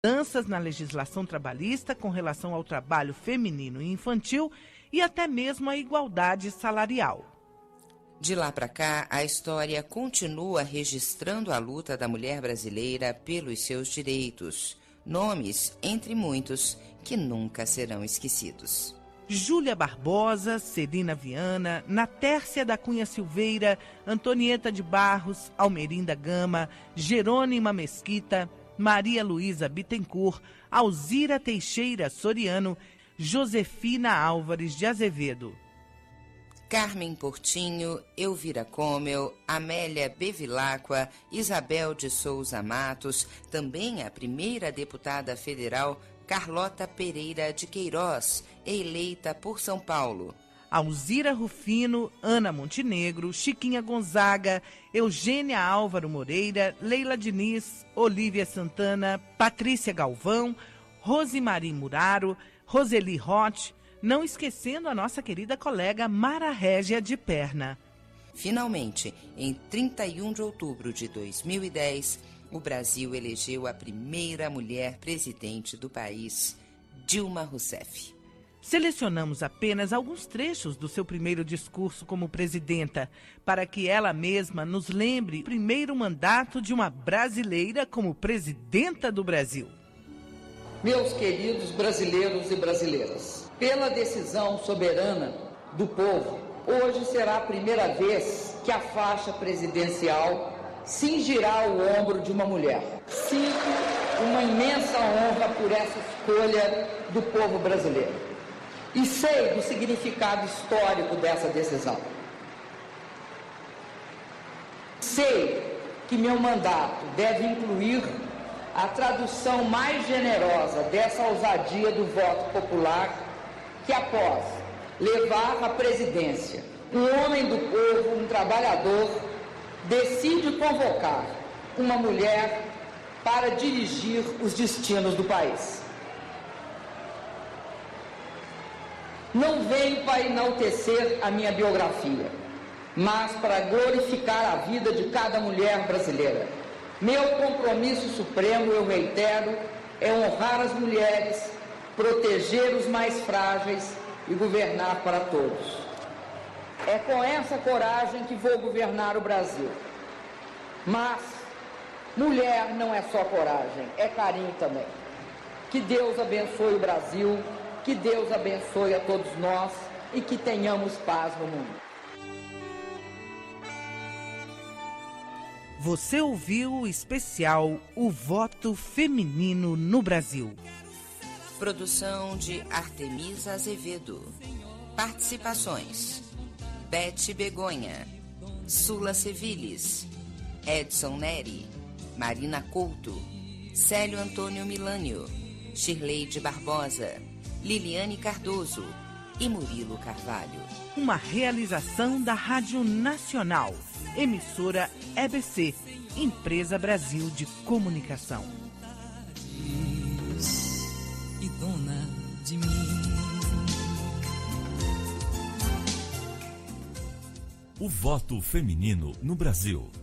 mudanças na legislação trabalhista com relação ao trabalho feminino e infantil e até mesmo a igualdade salarial. De lá para cá, a história continua registrando a luta da mulher brasileira pelos seus direitos. Nomes, entre muitos, que nunca serão esquecidos. Júlia Barbosa, Celina Viana, Natércia da Cunha Silveira, Antonieta de Barros, Almerinda Gama, Jerônima Mesquita, Maria Luísa Bittencourt, Alzira Teixeira Soriano, Josefina Álvares de Azevedo. Carmen Portinho, Elvira Comel, Amélia Bevilacqua, Isabel de Souza Matos, também a primeira deputada federal Carlota Pereira de Queiroz, eleita por São Paulo. Alzira Rufino, Ana Montenegro, Chiquinha Gonzaga, Eugênia Álvaro Moreira, Leila Diniz, Olívia Santana, Patrícia Galvão, Rosemary Muraro, Roseli Roth, não esquecendo a nossa querida colega Mara Régia de Perna. Finalmente, em 31 de outubro de 2010, o Brasil elegeu a primeira mulher presidente do país, Dilma Rousseff. Selecionamos apenas alguns trechos do seu primeiro discurso como presidenta, para que ela mesma nos lembre o primeiro mandato de uma brasileira como presidenta do Brasil. Meus queridos brasileiros e brasileiras, pela decisão soberana do povo, hoje será a primeira vez que a faixa presidencial cingirá o ombro de uma mulher. Sinto uma imensa honra por essa escolha do povo brasileiro. E sei do significado histórico dessa decisão. Sei que meu mandato deve incluir a tradução mais generosa dessa ousadia do voto popular que, após levar à presidência um homem do povo, um trabalhador, decide convocar uma mulher para dirigir os destinos do país. Não venho para enaltecer a minha biografia, mas para glorificar a vida de cada mulher brasileira. Meu compromisso supremo, eu reitero, é honrar as mulheres, proteger os mais frágeis e governar para todos. É com essa coragem que vou governar o Brasil. Mas mulher não é só coragem, é carinho também. Que Deus abençoe o Brasil, que Deus abençoe a todos nós e que tenhamos paz no mundo. Você ouviu o especial O Voto Feminino no Brasil. Produção de Artemisa Azevedo. Participações: Bete Begonha, Sula Seviles, Edson Neri, Marina Couto, Célio Antônio Milânio, Shirley Barbosa, Liliane Cardoso e Murilo Carvalho. Uma realização da Rádio Nacional, emissora EBC, Empresa Brasil de Comunicação. E dona de mim. O voto feminino no Brasil.